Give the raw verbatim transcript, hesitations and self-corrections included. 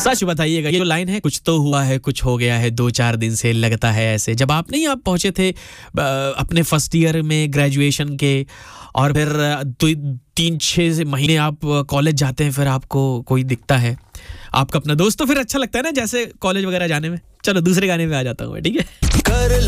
सच बताइएगा, ये जो लाइन है, कुछ तो हुआ है, कुछ हो गया है, दो चार दिन से लगता है ऐसे। जब आप नहीं आप पहुंचे थे अपने फर्स्ट ईयर में ग्रेजुएशन के, और फिर दो तीन छः महीने आप कॉलेज जाते हैं, फिर आपको कोई दिखता है आपका अपना दोस्त, तो फिर अच्छा लगता है ना, जैसे कॉलेज वगैरह जाने में। चलो दूसरे गाने में आ जाता हूँ मैं, ठीक है।